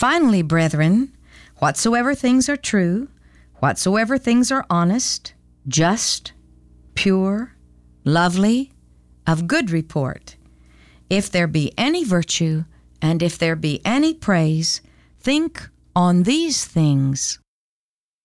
Finally, brethren, whatsoever things are true, whatsoever things are honest, just, pure, lovely, of good report, if there be any virtue, and if there be any praise, think on these things.